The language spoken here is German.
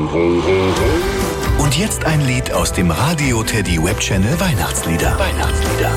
Und jetzt ein Lied aus dem Radio Teddy Webchannel Weihnachtslieder.